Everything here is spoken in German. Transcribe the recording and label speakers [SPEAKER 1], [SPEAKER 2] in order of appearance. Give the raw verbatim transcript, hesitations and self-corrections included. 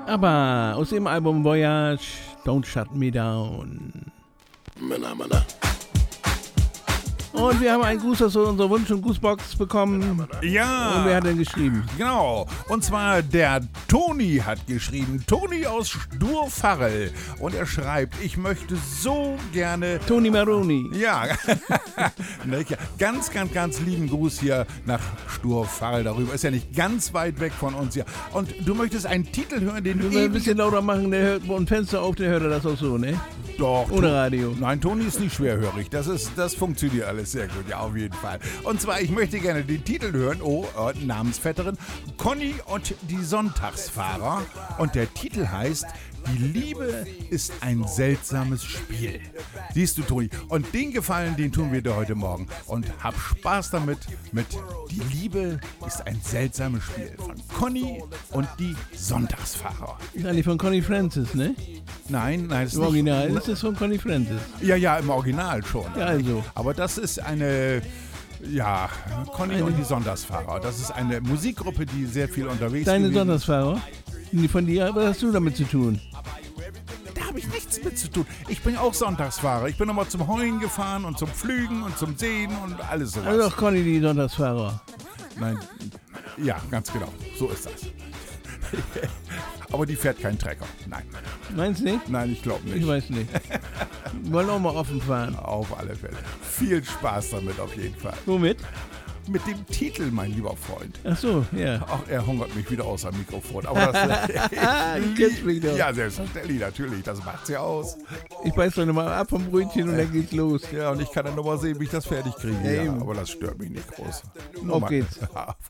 [SPEAKER 1] Aber aus dem Album Voyage, Don't Shut Me Down.
[SPEAKER 2] Männer, Männer.
[SPEAKER 1] Und wir haben einen Gruß aus unserer Wunsch- und Grußbox bekommen.
[SPEAKER 3] Ja.
[SPEAKER 1] Und wer hat denn geschrieben?
[SPEAKER 3] Genau. Und zwar der Toni hat geschrieben. Toni aus Sturfarrel. Und er schreibt, ich möchte so gerne...
[SPEAKER 1] Toni Maroni.
[SPEAKER 3] Ja. ganz, ganz, ganz lieben Gruß hier nach Sturfarrel darüber. Ist ja nicht ganz weit weg von uns hier. Und du möchtest einen Titel hören, den du...
[SPEAKER 1] Wenn wir ein bisschen lauter machen, der hört und Fenster auf, der hört er das auch so, ne?
[SPEAKER 3] Doch.
[SPEAKER 1] Ohne Radio.
[SPEAKER 3] Nein, Toni ist nicht schwerhörig. Das ist, das funktioniert alles sehr gut. Ja, auf jeden Fall. Und zwar, ich möchte gerne den Titel hören. Oh, äh, Namensvetterin. Conny und die Sonntagsfahrer. Und der Titel heißt... Die Liebe ist ein seltsames Spiel. Siehst du, Toni? Und den Gefallen, den tun wir dir heute Morgen. Und hab Spaß damit mit Die Liebe ist ein seltsames Spiel von Conny und die Sonntagsfahrer.
[SPEAKER 1] Ist eigentlich von Connie Francis, ne?
[SPEAKER 3] Nein, nein, das ist
[SPEAKER 1] Im Original ist es von Connie Francis.
[SPEAKER 3] Ja, ja, im Original schon.
[SPEAKER 1] Ja, also.
[SPEAKER 3] Aber das ist eine... Ja, Conny
[SPEAKER 1] Eine-
[SPEAKER 3] und die Sonntagsfahrer. Das ist eine Musikgruppe, die sehr viel unterwegs ist.
[SPEAKER 1] Deine Sonntagsfahrer? Die von dir, was hast du damit zu tun?
[SPEAKER 3] Da habe ich nichts mit zu tun. Ich bin auch Sonntagsfahrer. Ich bin immer zum Heulen gefahren und zum Pflügen und zum Sehen und alles sowas.
[SPEAKER 1] Also doch Conny, die Sonntagsfahrer.
[SPEAKER 3] Nein, ja, ganz genau. So ist das. Aber die fährt keinen Trecker. Nein,
[SPEAKER 1] Meinst du nicht?
[SPEAKER 3] nein, ich glaube nicht.
[SPEAKER 1] Ich weiß nicht. Wir wollen auch mal offen fahren.
[SPEAKER 3] Auf alle Fälle. Viel Spaß damit auf jeden Fall.
[SPEAKER 1] Womit?
[SPEAKER 3] Mit dem Titel, mein lieber Freund.
[SPEAKER 1] Ach so, ja.
[SPEAKER 3] Ach, er hungert mich wieder aus am Mikrofon. Aber das,
[SPEAKER 1] Ich kenn's mich doch.
[SPEAKER 3] ja, selbstverständlich, natürlich. Das macht's ja aus.
[SPEAKER 1] Ich beiß doch nochmal ab vom Brötchen und dann geht's los.
[SPEAKER 3] Ja, und ich kann dann noch mal sehen, wie ich das fertig kriege.
[SPEAKER 1] Ja,
[SPEAKER 3] Ja,
[SPEAKER 1] eben.
[SPEAKER 3] aber das stört mich nicht groß.
[SPEAKER 1] Auf geht's.
[SPEAKER 3] Ja,